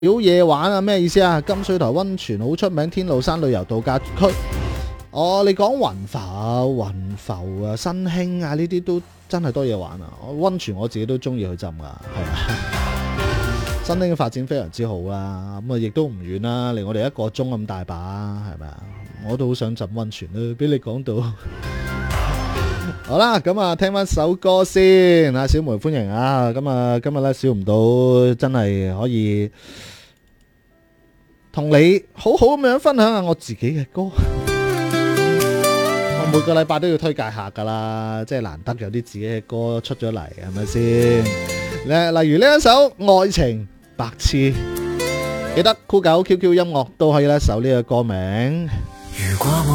少嘢玩啊？咩意思啊？金水台溫泉好出名，天路山旅遊度假區。哦，你講雲浮啊、新興啊呢啲都真係多嘢玩啊！溫泉我自己都中意去浸噶，係啊。新興嘅發展非常之好啦，咁啊亦都唔遠啦，離我哋1個鐘咁大把，係咪啊？我都好想浸溫泉啦，俾你講到。好啦，咁啊聽翻首歌先，阿小梅歡迎啊！咁啊今日咧少唔到，真係可以同你好好咁樣分享下我自己嘅歌。我每個禮拜都要推介下噶啦，即係難得有啲自己嘅歌出咗嚟，係咪先？例如呢一首《愛情白痴》，記得酷狗 QQ 音樂都可以搜呢個歌名。如果